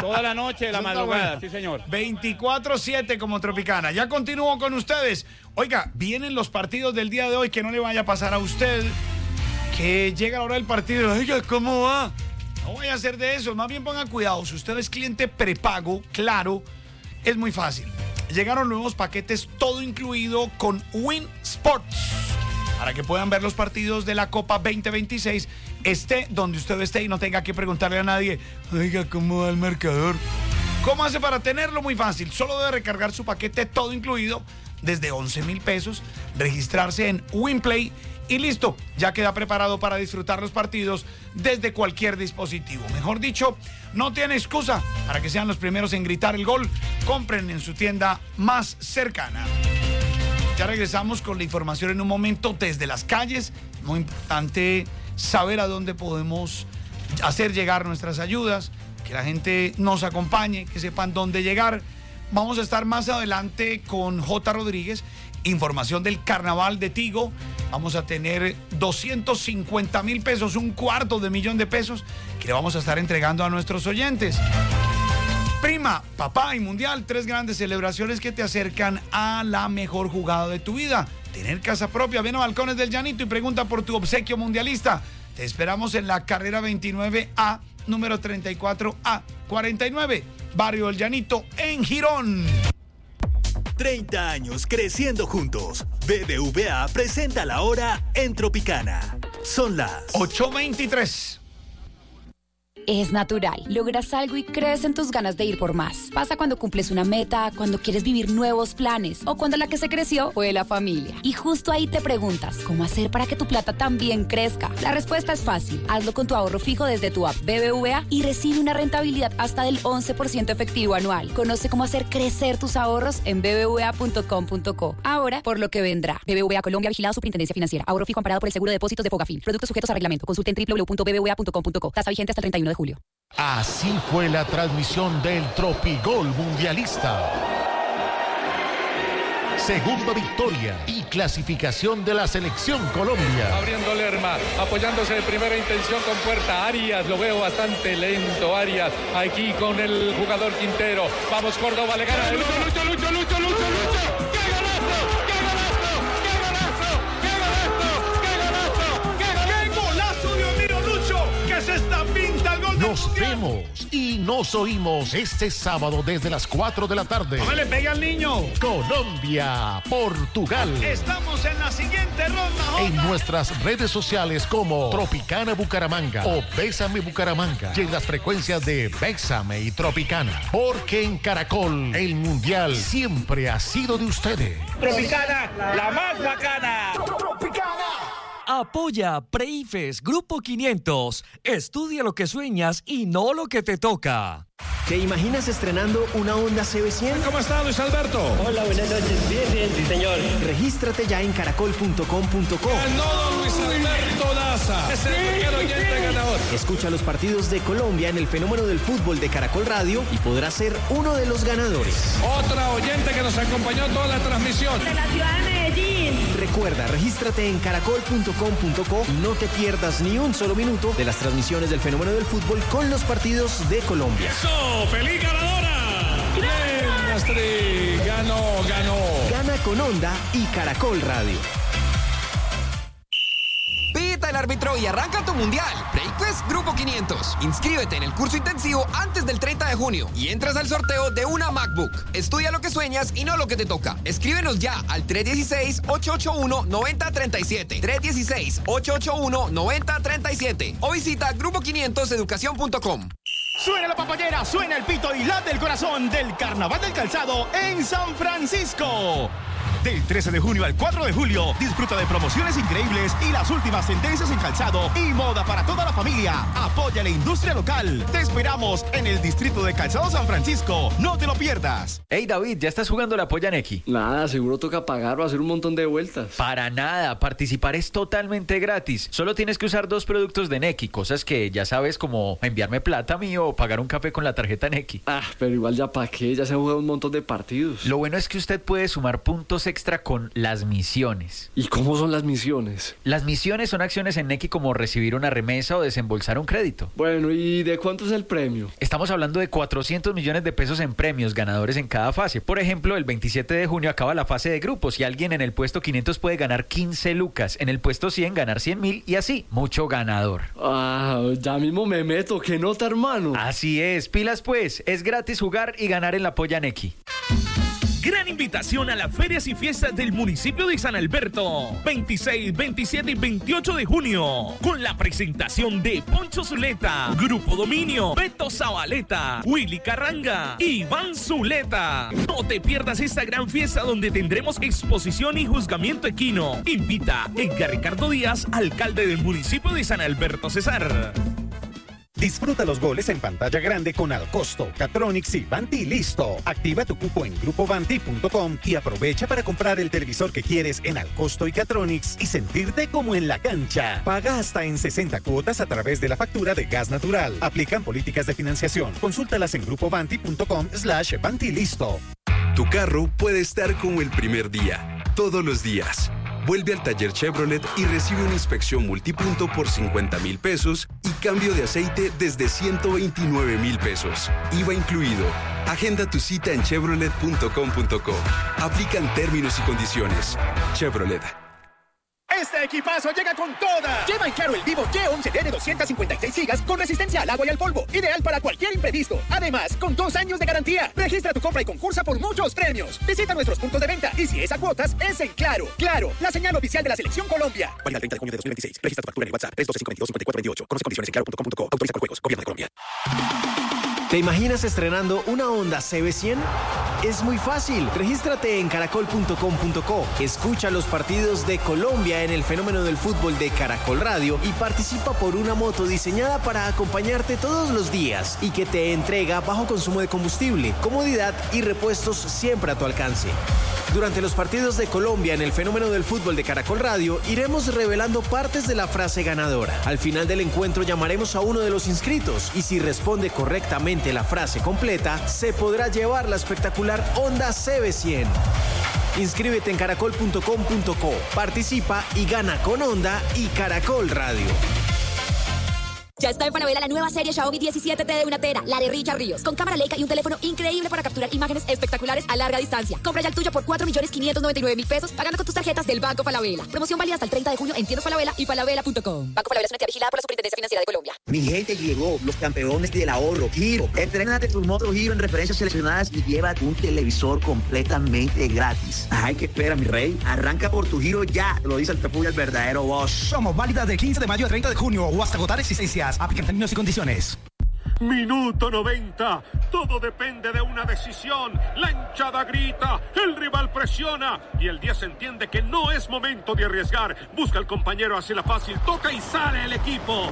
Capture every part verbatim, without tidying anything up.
Toda la noche, la Eso está madrugada, bueno. sí, señor. veinticuatro siete como Tropicana. Ya continúo con ustedes. Oiga, vienen los partidos del día de hoy, que no le vaya a pasar a usted que llega la hora del partido. Oiga, ¿cómo va? No vaya a hacer de eso, más bien pongan cuidado. Si usted es cliente prepago, claro, es muy fácil. Llegaron nuevos paquetes, todo incluido con Win Sports, para que puedan ver los partidos de la Copa veinte veintiséis, esté donde usted esté y no tenga que preguntarle a nadie, oiga, ¿cómo va el marcador? ¿Cómo hace para tenerlo? Muy fácil, solo debe recargar su paquete todo incluido desde once mil pesos, registrarse en WinPlay y listo, ya queda preparado para disfrutar los partidos desde cualquier dispositivo. Mejor dicho, no tiene excusa para que sean los primeros en gritar el gol. Compren en su tienda más cercana. Ya regresamos con la información en un momento desde las calles. Muy importante saber a dónde podemos hacer llegar nuestras ayudas, que la gente nos acompañe, que sepan dónde llegar. Vamos a estar más adelante con J. Rodríguez, información del carnaval de Tigo. Vamos a tener doscientos cincuenta mil pesos, un cuarto de millón de pesos, que le vamos a estar entregando a nuestros oyentes. Prima, papá y mundial, tres grandes celebraciones que te acercan a la mejor jugada de tu vida. Tener casa propia, ven a Balcones del Llanito y pregunta por tu obsequio mundialista. Te esperamos en la carrera veintinueve A, número treinta y cuatro A cuarenta y nueve, Barrio El Llanito, en Girón. treinta años creciendo juntos. B B V A presenta la hora en Tropicana. Son las ocho veintitrés. Es natural. Logras algo y crees en tus ganas de ir por más. Pasa cuando cumples una meta, cuando quieres vivir nuevos planes o cuando la que se creció fue la familia. Y justo ahí te preguntas, ¿cómo hacer para que tu plata también crezca? La respuesta es fácil. Hazlo con tu ahorro fijo desde tu app B B V A y recibe una rentabilidad hasta del once por ciento efectivo anual. Conoce cómo hacer crecer tus ahorros en b b v a punto com punto co. Ahora, por lo que vendrá. B B V A Colombia, vigilado Superintendencia Financiera. Ahorro fijo amparado por el Seguro de Depósitos de Fogafín. Productos sujetos a reglamento. Consulte en w w w punto b b v a punto com punto co. Tasa vigente hasta el treinta y uno de julio. Así fue la transmisión del Tropigol Mundialista. Segunda victoria y clasificación de la selección Colombia. Abriendo Lerma, apoyándose de primera intención con Puerta. Arias, lo veo bastante lento. Arias, aquí con el jugador Quintero. Vamos, Córdoba, le gana. Lucho, Lucho, Lucho, Lucho, Lucho, Lucho. ¡Qué golazo! ¡Qué golazo! ¡Qué golazo! ¡Qué golazo! ¡Qué golazo! ¡Qué golazo, Dios mío, Lucho! ¿Qué es esta pinta, el gol del Nos Mundial? vemos y nos oímos este sábado desde las cuatro de la tarde. No me le pegue al niño. Colombia, Portugal. Estamos en la siguiente ronda, Jota. En nuestras redes sociales como Tropicana Bucaramanga o Bésame Bucaramanga y en las frecuencias de Bésame y Tropicana. Porque en Caracol el Mundial siempre ha sido de ustedes. Tropicana, la más bacana. Apoya Preifes Grupo quinientos. Estudia lo que sueñas y no lo que te toca. ¿Te imaginas estrenando una Honda C B cien? ¿Cómo está, Luis Alberto? Hola, buenas noches. Bien, bien, sí, señor. Regístrate ya en caracol punto com punto co. Ganó Luis Alberto Daza. Es el primer oyente ganador. Escucha los partidos de Colombia en el fenómeno del fútbol de Caracol Radio y podrás ser uno de los ganadores. Otra oyente que nos acompañó toda la transmisión. De la ciudad de Medellín. Recuerda, regístrate en caracol punto com punto co y no te pierdas ni un solo minuto de las transmisiones del fenómeno del fútbol con los partidos de Colombia. ¡Eso! ¡Feliz ganadora! ¡Bien, Astrid! ¡Ganó, ganó! Gana con Honda y Caracol Radio. Pita el árbitro y arranca tu mundial. Breakfast Grupo quinientos. Inscríbete en el curso intensivo antes del treinta de junio y entras al sorteo de una MacBook. Estudia lo que sueñas y no lo que te toca. Escríbenos ya al tres uno seis, ocho ocho uno, nueve cero tres siete. tres uno seis, ocho ocho uno, nueve cero tres siete. O visita grupo quinientos educación punto com. Suena la papayera, suena el pito y late el corazón del Carnaval del Calzado en San Francisco. Del trece de junio al cuatro de julio, disfruta de promociones increíbles y las últimas tendencias en calzado y moda para toda la familia. Apoya la industria local. Te esperamos en el distrito de Calzado San Francisco. No te lo pierdas. Hey David, ¿ya estás jugando la polla Neki? Nada, seguro toca pagar o hacer un montón de vueltas. Para nada, participar es totalmente gratis. Solo tienes que usar dos productos de Neki, cosas que ya sabes, como enviarme plata a mí o pagar un café con la tarjeta Neki. Ah, pero igual ya pa' qué, ya se ha jugado un montón de partidos. Lo bueno es que usted puede sumar puntos extra extra con las misiones. ¿Y cómo son las misiones? Las misiones son acciones en Nequi como recibir una remesa o desembolsar un crédito. Bueno, ¿y de cuánto es el premio? Estamos hablando de cuatrocientos millones de pesos en premios, ganadores en cada fase. Por ejemplo, el veintisiete de junio acaba la fase de grupos y alguien en el puesto quinientos puede ganar quince lucas, en el puesto cien ganar cien mil y así, mucho ganador. Ah, ya mismo me meto, ¿qué nota, hermano? Así es, pilas pues, es gratis jugar y ganar en la Polla Nequi. Gran invitación a las ferias y fiestas del municipio de San Alberto. veintiséis, veintisiete y veintiocho de junio. Con la presentación de Poncho Zuleta, Grupo Dominio, Beto Zabaleta, Willy Carranga, Iván Zuleta. No te pierdas esta gran fiesta donde tendremos exposición y juzgamiento equino. Invita Edgar Ricardo Díaz, alcalde del municipio de San Alberto Cesar. Disfruta los goles en pantalla grande con Alcosto, Catronics y Vanti Listo. Activa tu cupo en grupo vanti punto com y aprovecha para comprar el televisor que quieres en Alcosto y Catronics y sentirte como en la cancha. Paga hasta en sesenta cuotas a través de la factura de gas natural. Aplican políticas de financiación. Consúltalas en grupo vanti punto com slash Vanti Listo. Tu carro puede estar como el primer día, todos los días. Vuelve al taller Chevrolet y recibe una inspección multipunto por cincuenta mil pesos y cambio de aceite desde ciento veintinueve mil pesos. I V A incluido. Agenda tu cita en chevrolet punto com punto co. Aplican términos y condiciones. Chevrolet. Este equipazo llega con toda. Lleva en Claro el Vivo Y once D de doscientos cincuenta y seis gigas con resistencia al agua y al polvo. Ideal para cualquier imprevisto. Además, con dos años de garantía. Registra tu compra y concursa por muchos premios. Visita nuestros puntos de venta. Y si es a cuotas, es en Claro. Claro, la señal oficial de la Selección Colombia. Válida el treinta de junio de dos mil veintiséis. Registra tu factura en el WhatsApp tres uno dos, cinco dos, cinco cuatro dos ocho. Conoce condiciones en claro punto com punto co. Autoriza con juegos. Gobierno de Colombia. ¿Te imaginas estrenando una Honda C B cien? Es muy fácil. Regístrate en caracol punto com punto co. Escucha los partidos de Colombia en el fenómeno del fútbol de Caracol Radio y participa por una moto diseñada para acompañarte todos los días y que te entrega bajo consumo de combustible, comodidad y repuestos siempre a tu alcance. Durante los partidos de Colombia en el fenómeno del fútbol de Caracol Radio, iremos revelando partes de la frase ganadora. Al final del encuentro llamaremos a uno de los inscritos y si responde correctamente la frase completa, se podrá llevar la espectacular Honda C B cien. Inscríbete en caracol punto com punto co, participa y gana con Honda y Caracol Radio. Ya está en Falabella la nueva serie Xiaomi diecisiete T de una tera, la de Richard Ríos, con cámara Leica y un teléfono increíble para capturar imágenes espectaculares a larga distancia. Compra ya el tuyo por cuatro millones quinientos noventa y nueve mil pesos pagando con tus tarjetas del Banco Falabella. Promoción válida hasta el treinta de junio en tiendas Falabella y falabella punto com. Banco Falabella es una entidad vigilada por la Superintendencia Financiera de Colombia. Mi gente, llegó los campeones del ahorro, Giro. Entrénate tu moto Giro en referencias seleccionadas y llévate un televisor completamente gratis. Ay, ¿qué espera, mi rey? Arranca por tu Giro ya. Te lo dice el Tepuy, el verdadero boss. Somos válidas de quince de mayo a treinta de junio o hasta agotar existencias. Aplican términos y condiciones. Minuto noventa. Todo depende de una decisión. La hinchada grita, el rival presiona y el diez entiende que no es momento de arriesgar. Busca al compañero hacia la fácil, toca y sale el equipo.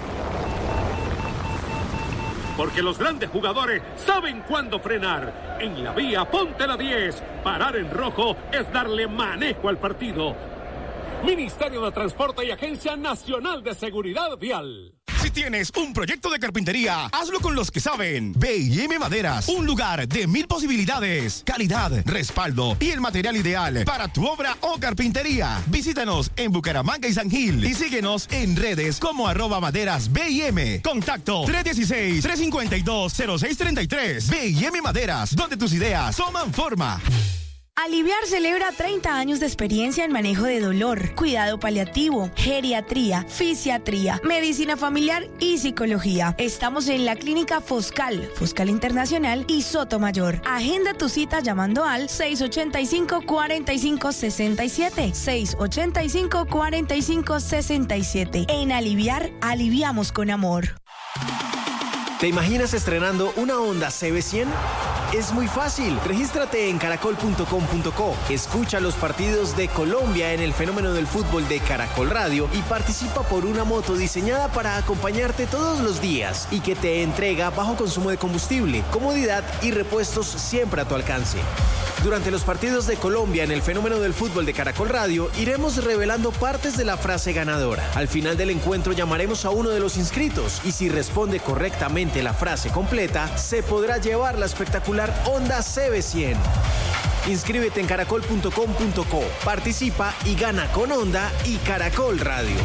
Porque los grandes jugadores saben cuándo frenar. En la vía, ponte la diez. Parar en rojo es darle manejo al partido. Ministerio de Transporte y Agencia Nacional de Seguridad Vial. Si tienes un proyecto de carpintería, hazlo con los que saben. B y M Maderas, un lugar de mil posibilidades, calidad, respaldo y el material ideal para tu obra o carpintería. Visítanos en Bucaramanga y San Gil y síguenos en redes como arroba maderas B y M. Contacto tres uno seis, tres cinco dos, cero seis tres tres. B y M Maderas, donde tus ideas toman forma. Aliviar celebra treinta años de experiencia en manejo de dolor, cuidado paliativo, geriatría, fisiatría, medicina familiar y psicología. Estamos en la clínica Foscal, Foscal Internacional y Sotomayor. Agenda tu cita llamando al seis ocho cinco, cuatro cinco seis siete, seis ocho cinco, cuatro cinco seis siete. En Aliviar, aliviamos con amor. ¿Te imaginas estrenando una Honda C B cien? Es muy fácil. Regístrate en caracol punto com punto co. Escucha los partidos de Colombia en el fenómeno del fútbol de Caracol Radio y participa por una moto diseñada para acompañarte todos los días y que te entrega bajo consumo de combustible, comodidad y repuestos siempre a tu alcance. Durante los partidos de Colombia en el fenómeno del fútbol de Caracol Radio, iremos revelando partes de la frase ganadora. Al final del encuentro llamaremos a uno de los inscritos y si responde correctamente la frase completa, se podrá llevar la espectacular Honda C B cien. Inscríbete en caracol punto com punto co. Participa y gana con Honda y Caracol Radio.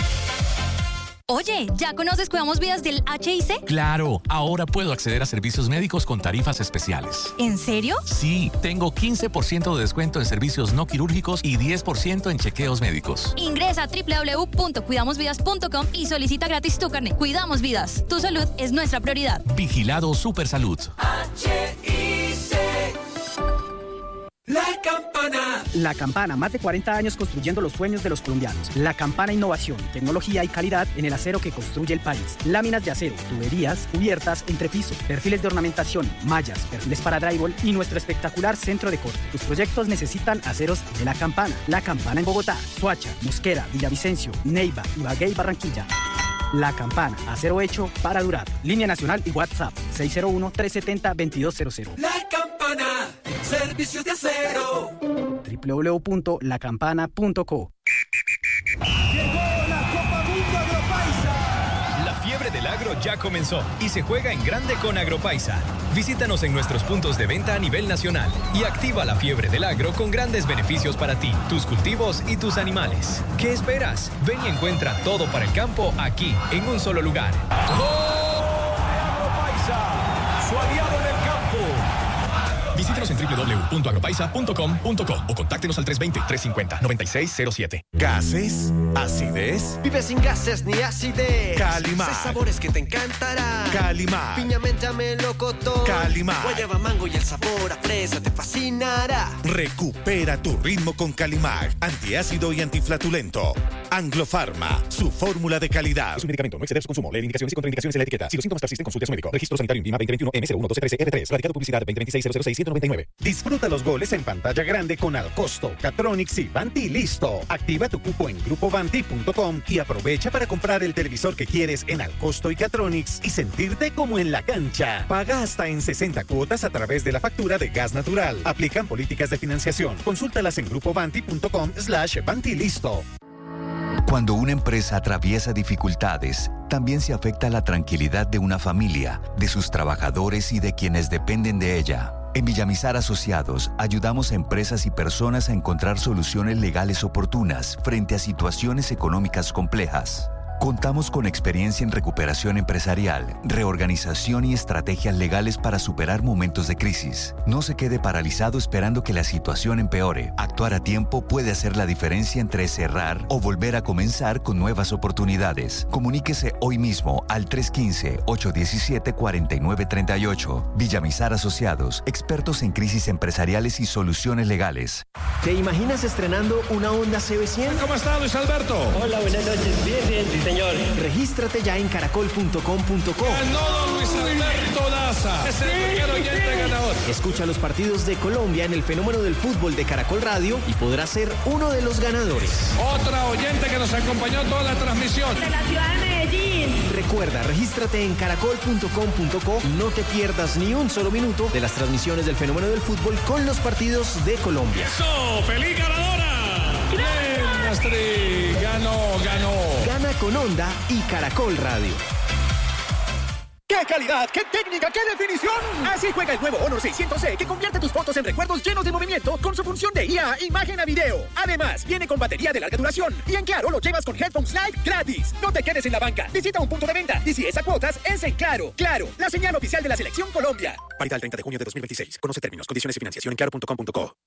Oye, ¿ya conoces Cuidamos Vidas del H I C? Claro, ahora puedo acceder a servicios médicos con tarifas especiales. ¿En serio? Sí, tengo quince por ciento de descuento en servicios no quirúrgicos y diez por ciento en chequeos médicos. Ingresa a doble u doble u doble u punto cuidamos vidas punto com y solicita gratis tu carnet. Cuidamos Vidas. Tu salud es nuestra prioridad. Vigilado Supersalud. H I C. La Campana. La Campana, más de cuarenta años construyendo los sueños de los colombianos. La Campana, innovación, tecnología y calidad en el acero que construye el país. Láminas de acero, tuberías, cubiertas, entrepiso, perfiles de ornamentación, mallas, perfiles para drywall y nuestro espectacular centro de corte. Tus proyectos necesitan aceros de La Campana. La Campana en Bogotá, Soacha, Mosquera, Villavicencio, Neiva, Ibagué y Barranquilla. La Campana, acero hecho para durar. Línea nacional y WhatsApp seis cero uno, tres siete cero, dos dos cero cero. La Campana, servicios de acero. doble u doble u doble u punto la campana punto co. Llegó la Copa Mundo Agropaisa. La fiebre del agro ya comenzó y se juega en grande con Agropaisa. Visítanos en nuestros puntos de venta a nivel nacional y activa la fiebre del agro con grandes beneficios para ti, tus cultivos y tus animales. ¿Qué esperas? Ven y encuentra todo para el campo aquí, en un solo lugar. ¡Oh! Agropaisa, su aliado en el campo. Visítenos en doble u doble u doble u punto agropaisa punto com punto co o contáctenos al tres dos cero, tres cinco cero, nueve seis cero siete. ¿Gases? ¿Acidez? Vive sin gases ni acidez. Calimar. Seis sabores que te encantarán. Calimar. Piña, menta, melocotón. Calimar. Guayaba, mango y el sabor a fresa te fascinará. Recupera tu ritmo con Calimar. Antiácido y antiflatulento. Anglofarma, su fórmula de calidad. Es un medicamento, no exceder su consumo. Lee indicaciones y contraindicaciones en la etiqueta. Si los síntomas persisten, consulte a su médico. Registro sanitario INVIMA veinte veintiuno M cero uno doce trece R tres. Radicado publicidad veinte veintiséis cero cero seis ciento noventa y nueve. Disfruta los goles en pantalla grande con Alcosto, Catronics y Vanti Listo. Activa tu cupo en grupo vanti punto com y aprovecha para comprar el televisor que quieres en Alcosto y Catronics y sentirte como en la cancha. Paga hasta en sesenta cuotas a través de la factura de gas natural. Aplican políticas de financiación. Consúltalas en grupo vanti punto com slash Vanti Listo. Cuando una empresa atraviesa dificultades, también se afecta la tranquilidad de una familia, de sus trabajadores y de quienes dependen de ella. En Villamizar Asociados, ayudamos a empresas y personas a encontrar soluciones legales oportunas frente a situaciones económicas complejas. Contamos con experiencia en recuperación empresarial, reorganización y estrategias legales para superar momentos de crisis. No se quede paralizado esperando que la situación empeore. Actuar a tiempo puede hacer la diferencia entre cerrar o volver a comenzar con nuevas oportunidades. Comuníquese hoy mismo al tres uno cinco, ocho uno siete, cuatro nueve tres ocho. Villamizar Asociados, expertos en crisis empresariales y soluciones legales. ¿Te imaginas estrenando una Honda C B cien? ¿Cómo está, Luis Alberto? Hola, buenas noches. Bien, bien, sí, señor. Regístrate ya en caracol punto com punto co. Ganó don Luis Alberto Daza. Es el primer oyente ganador. Escucha los partidos de Colombia en el fenómeno del fútbol de Caracol Radio y podrás ser uno de los ganadores. Otra oyente que nos acompañó toda la transmisión. De la ciudad de Medellín. Recuerda, regístrate en caracol punto com punto co y no te pierdas ni un solo minuto de las transmisiones del fenómeno del fútbol con los partidos de Colombia. ¡Eso! ¡Feliz ganadora! ¡Bien, Astrid! ¡Ganó, ganó! Gana con Honda y Caracol Radio. ¡Qué calidad! ¡Qué técnica! ¡Qué definición! Así juega el nuevo Honor seiscientos C, que convierte tus fotos en recuerdos llenos de movimiento con su función de I A, imagen a video. Además, viene con batería de larga duración. Y en Claro lo llevas con Headphones Live gratis. No te quedes en la banca. Visita un punto de venta. Y si es a cuotas, es en Claro. Claro, la señal oficial de la Selección Colombia. Válido el treinta de junio de dos mil veintiséis. Conoce términos, condiciones y financiación en claro punto com punto co.